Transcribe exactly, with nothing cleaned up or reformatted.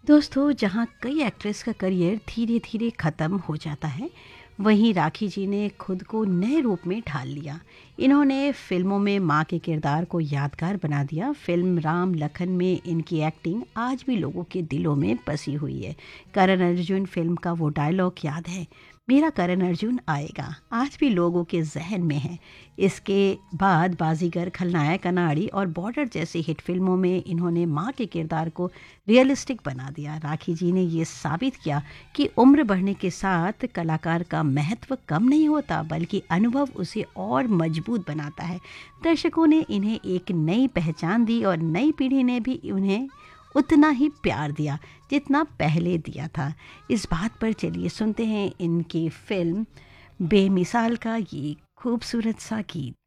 दोस्तों, जहाँ कई एक्ट्रेस का करियर धीरे धीरे ख़त्म हो जाता है, वहीं राखी जी ने खुद को नए रूप में ढाल लिया। इन्होंने फिल्मों में माँ के किरदार को यादगार बना दिया। फिल्म राम लखन में इनकी एक्टिंग आज भी लोगों के दिलों में बसी हुई है। करण अर्जुन फिल्म का वो डायलॉग याद है, मेरा करण अर्जुन आएगा, आज भी लोगों के जहन में है। इसके बाद बाजीगर, खलनायक, अनाड़ी और बॉर्डर जैसी हिट फिल्मों में इन्होंने माँ के किरदार को रियलिस्टिक बना दिया। राखी जी ने ये साबित किया कि उम्र बढ़ने के साथ कलाकार का महत्व कम नहीं होता, बल्कि अनुभव उसे और मजबूत बनाता है। दर्शकों ने इन्हें एक नई पहचान दी और नई पीढ़ी ने भी उन्हें उतना ही प्यार दिया जितना पहले दिया था। इस बात पर चलिए सुनते हैं इनकी फिल्म बेमिसाल का ये खूबसूरत सा गीत।